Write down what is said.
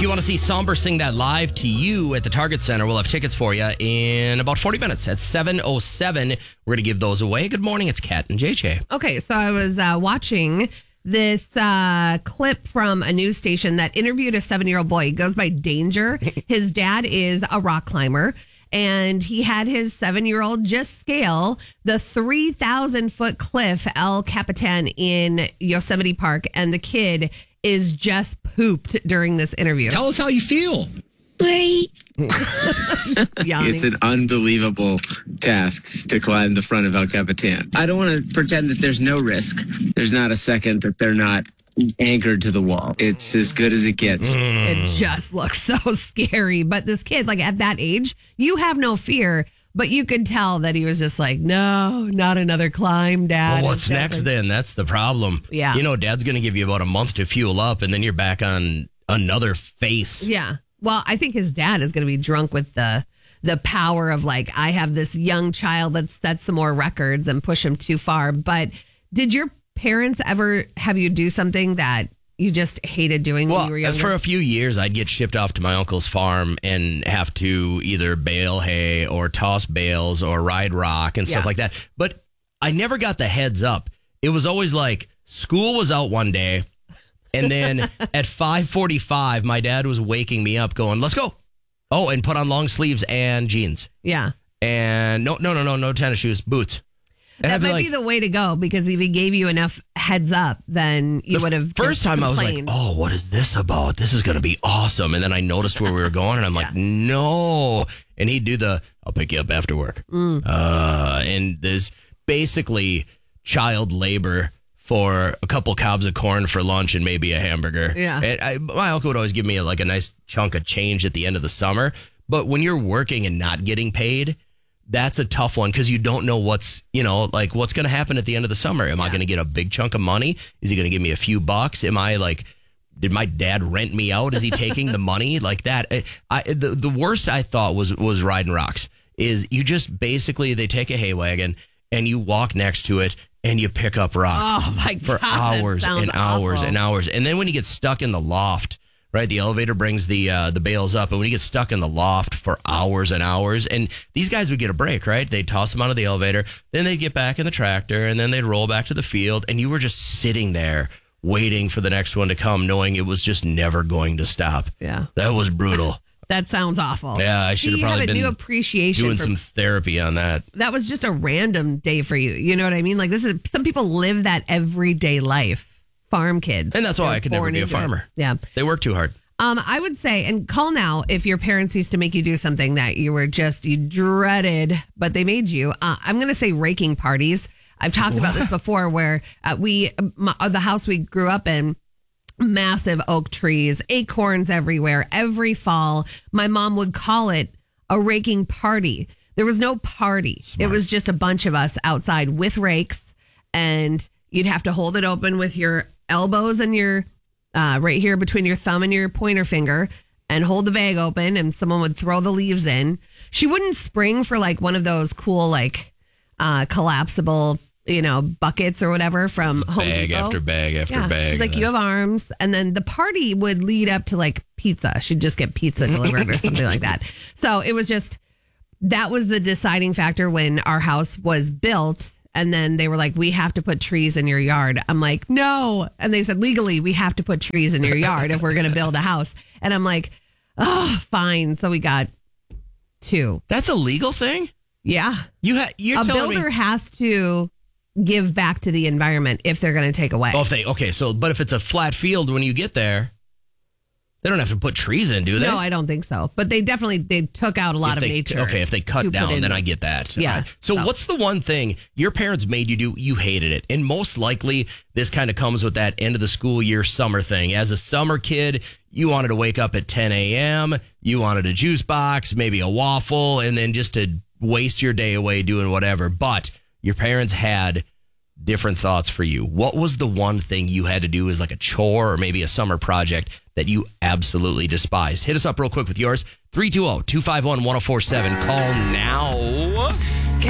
If you want to see Somber sing that live to you at the Target Center, we'll have tickets for you in about 40 minutes at 7:07. We're going to give those away. Good morning. It's Kat and JJ. Okay, so I was watching this clip from a news station that interviewed a 7-year-old boy. He goes by Danger. His dad is a rock climber, and he had his 7-year-old just scale the 3,000-foot cliff El Capitan in Yosemite Park, and the kid is just pooped during this interview. Tell us how you feel. Great. It's an unbelievable task to climb the front of El Capitan. I don't want to pretend that there's no risk. There's not a second that they're not anchored to the wall. It's as good as it gets. It just looks so scary. But this kid, like at that age, you have no fear. But you could tell that he was just like, no, not another climb, Dad. Well, what's next then? That's the problem. Yeah. You know, Dad's going to give you about a month to fuel up, and then you're back on another face. Yeah. Well, I think his dad is going to be drunk with the power of like, I have this young child that sets some more records and push him too far. But did your parents ever have you do something that you just hated doing when you were younger? For a few years, I'd get shipped off to my uncle's farm and have to either bale hay or toss bales or ride rock and stuff like that. But I never got the heads up. It was always like school was out one day, and then at 5:45, my dad was waking me up going, let's go. Oh, and put on long sleeves and jeans. Yeah. And no tennis shoes, boots. And that might be the way to go, because if he gave you enough heads up, then you would have. First time complained. I was like, oh, what is this about? This is going to be awesome. And then I noticed where we were going, and I'm like, no. And he'd do I'll pick you up after work. And there's basically child labor for a couple cobs of corn for lunch and maybe a hamburger. Yeah. And my uncle would always give me a nice chunk of change at the end of the summer. But when you're working and not getting paid, that's a tough one, because you don't know what's going to happen at the end of the summer. Am I going to get a big chunk of money? Is he going to give me a few bucks? Am I did my dad rent me out? Is he taking the money like that? The worst I thought was riding rocks. Is you just basically, they take a hay wagon and you walk next to it and you pick up rocks. Oh my God, for hours and hours awful. and hours. And then when you get stuck in the loft, right, the elevator brings the bales up, and when you get stuck in the loft for hours and hours, and these guys would get a break, right? They'd toss them out of the elevator, then they'd get back in the tractor, and then they'd roll back to the field, and you were just sitting there waiting for the next one to come, knowing it was just never going to stop. Yeah. That was brutal. That sounds awful. Yeah, I should have probably been new appreciation doing some therapy on that. That was just a random day for you. You know what I mean? Like, some people live that everyday life. Farm kids. And that's why I could never be a farmer. Yeah. They work too hard. I would say, and call now if your parents used to make you do something that you dreaded, but they made you. I'm going to say raking parties. I've talked about this before, where the house we grew up in, massive oak trees, acorns everywhere. Every fall, my mom would call it a raking party. There was no party. Smart. It was just a bunch of us outside with rakes, and you'd have to hold it open with your elbows and your right here between your thumb and your pointer finger, and hold the bag open, and someone would throw the leaves in. She wouldn't spring for one of those cool collapsible buckets or whatever from Home Depot. Bag after bag after bag. She's like, you have arms. And then the party would lead up to pizza. She'd just get pizza delivered or something like that. So it was that was the deciding factor when our house was built. And then they were like, we have to put trees in your yard. I'm like, no. And they said, legally, we have to put trees in your yard if we're going to build a house. And I'm like, oh, fine. So we got 2. That's a legal thing? Yeah. You're a telling me builder has to give back to the environment if they're going to take away. But if it's a flat field when you get there, they don't have to put trees in, do they? No, I don't think so. But they took out a lot of nature. Okay, if they cut down, then I get that. Yeah. Right. So what's the one thing your parents made you do, you hated it? And most likely this kind of comes with that end of the school year summer thing. As a summer kid, you wanted to wake up at 10 a.m., you wanted a juice box, maybe a waffle, and then just to waste your day away doing whatever. But your parents had different thoughts for you. What was the one thing you had to do as a chore or maybe a summer project that you absolutely despised? Hit us up real quick with yours. 320-251-1047. Call now.